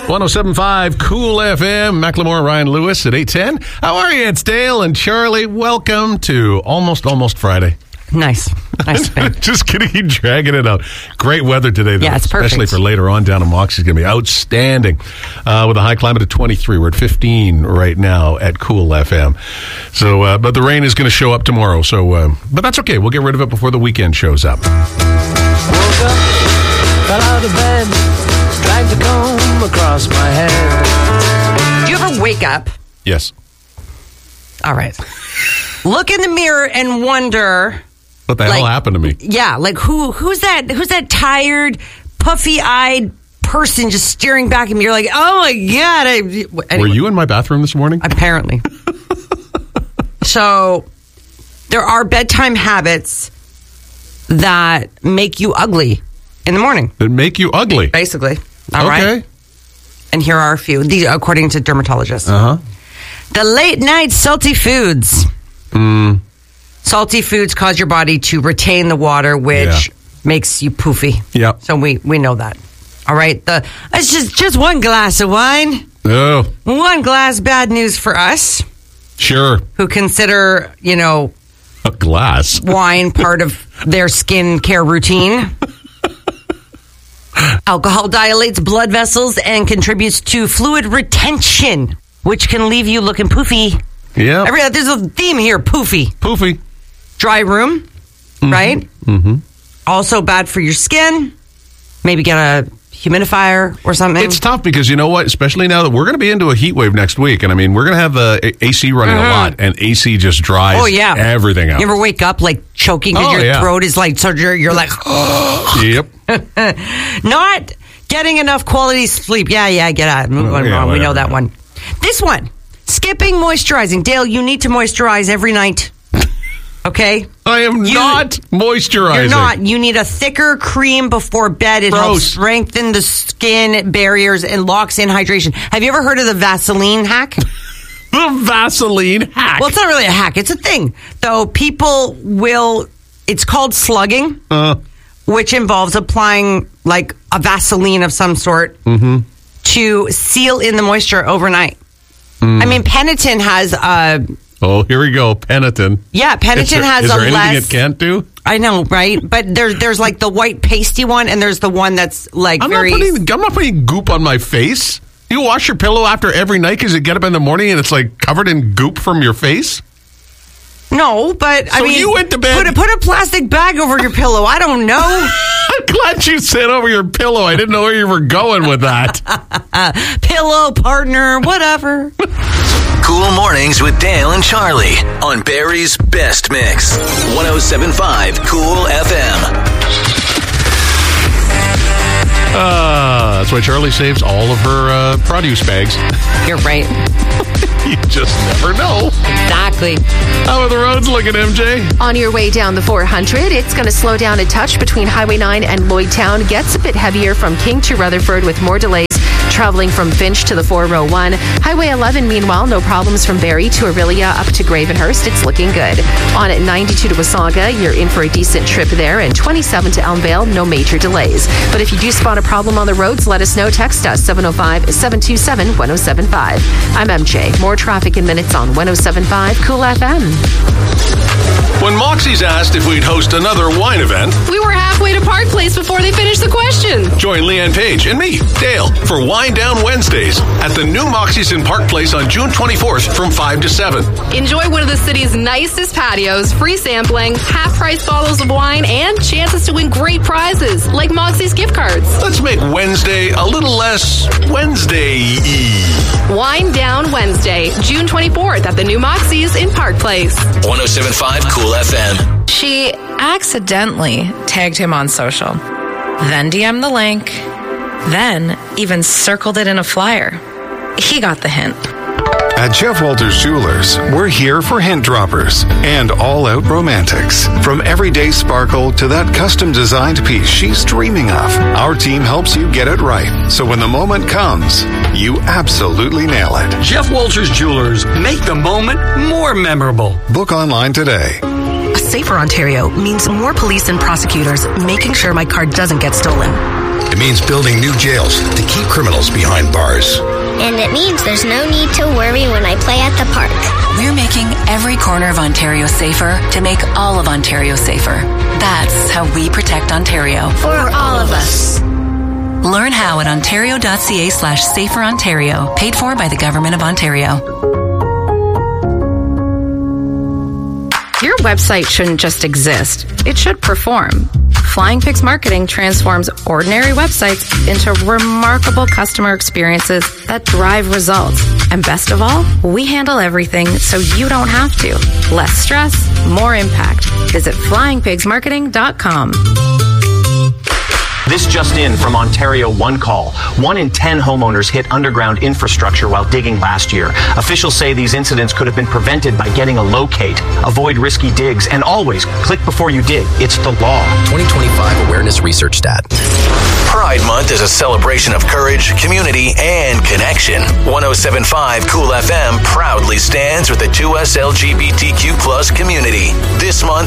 107.5 Cool FM. Macklemore, Ryan Lewis at 8:10. How are you? It's Dale and Charlie. Welcome to Almost Friday. Nice. Just kidding. You're dragging it out. Great weather today, though. Yeah, it's perfect. Especially for later on down in Moxie. It's going to be outstanding. With a high climate of 23. We're at 15 right now at Cool FM. So, but the rain is going to show up tomorrow. So, but that's okay. We'll get rid of it before the weekend shows up. Woke up, fell out of bed, dragged the comb across my head. Do you ever wake up? Yes. All right. Look in the mirror and wonder... What the hell happened to me? Yeah, like who's that tired, puffy-eyed person just staring back at me? You're like, oh my God. Anyway, were you in my bathroom this morning? Apparently. So there are bedtime habits that make you ugly in the morning. That make you ugly? Basically. All right. And here are a few, these according to dermatologists. Uh-huh. The late night salty foods. Salty foods cause your body to retain the water, which makes you poofy. Yeah. So we know that. All right. It's just one glass of wine. Oh. One glass, bad news for us. Sure. Who consider, a glass. Wine part of their skincare routine. Alcohol dilates blood vessels and contributes to fluid retention, which can leave you looking poofy. Yeah. There's a theme here, poofy. Poofy. Dry room, right? Mm-hmm. Also bad for your skin. Maybe get a humidifier or something. It's tough because you know what? Especially now that we're going to be into a heat wave next week. And I mean, we're going to have the AC running a lot. And AC just dries everything out. You ever wake up like choking because your throat is like, so you're like, Yep. Not getting enough quality sleep. Yeah, get out. Move on. Yeah, we know that one. This one, skipping moisturizing. Dale, you need to moisturize every night. Okay? I am not moisturizing. You're not. You need a thicker cream before bed. It helps strengthen the skin barriers and locks in hydration. Have you ever heard of the Vaseline hack? The Vaseline hack? Well, it's not really a hack. It's a thing. Though people it's called slugging, which involves applying like a Vaseline of some sort to seal in the moisture overnight. I mean, Peniton has oh, here we go, Peniton. Yeah, Peniton has is a there anything less... it can't do? I know, right? But there's like the white pasty one, and there's the one that's like I'm not putting goop on my face. You wash your pillow after every night because you get up in the morning and it's like covered in goop from your face? No, but I mean... you went to bed... Put a plastic bag over your pillow. I don't know. I'm glad you said over your pillow. I didn't know where you were going with that. Pillow, partner, whatever. Cool Mornings with Dale and Charlie on Barrie's Best Mix. 107.5 Cool FM. That's why Charlie saves all of her produce bags. You're right. You just never know. Exactly. How are the roads looking, MJ? On your way down the 400, it's going to slow down a touch between Highway 9 and Lloydtown. Gets a bit heavier from King to Rutherford with more delays traveling from Finch to the 401. Highway 11, meanwhile, no problems from Barrie to Aurelia up to Gravenhurst. It's looking good. On at 92 to Wasaga, you're in for a decent trip there. And 27 to Elmvale, no major delays. But if you do spot a problem on the roads, let us know. Text us 705-727-1075. I'm MJ. More traffic in minutes on 107.5 Cool FM. When Moxie's asked if we'd host another wine event, we were halfway to Park Place before they finished the question. Join Leanne Page and me, Dale, for Wine Down Wednesdays at the new Moxie's in Park Place on June 24th from 5 to 7. Enjoy one of the city's nicest patios, free sampling, half-price bottles of wine, and chances to win great prizes like Moxie's gift cards. Let's make Wednesday a little less Wednesday-y. Wine Down Wednesday, June 24th at the new Moxie's in Park Place. 107.5 Cool FM. She accidentally tagged him on social, then DM'd the link, then even circled it in a flyer. He got the hint. At Jeff Walters Jewelers, we're here for hint droppers and all-out romantics. From everyday sparkle to that custom-designed piece she's dreaming of, our team helps you get it right. So when the moment comes, you absolutely nail it. Jeff Walters Jewelers, make the moment more memorable. Book online today. A safer Ontario means more police and prosecutors making sure my car doesn't get stolen. It means building new jails to keep criminals behind bars. And it means there's no need to worry when I play at the park. We're making every corner of Ontario safer to make all of Ontario safer. That's how we protect Ontario. For all of us. Learn how at ontario.ca/saferontario. Paid for by the Government of Ontario. Your website shouldn't just exist. It should perform. Flying Pigs Marketing transforms ordinary websites into remarkable customer experiences that drive results. And best of all, we handle everything so you don't have to. Less stress, more impact. Visit flyingpigsmarketing.com. This just in from Ontario One Call. 1 in 10 homeowners hit underground infrastructure while digging last year. Officials say these incidents could have been prevented by getting a locate. Avoid risky digs and always click before you dig. It's the law. 2025 Awareness Research Stat. Pride Month is a celebration of courage, community, and connection. 107.5 Cool FM proudly stands with the 2S LGBTQ+ community. This month,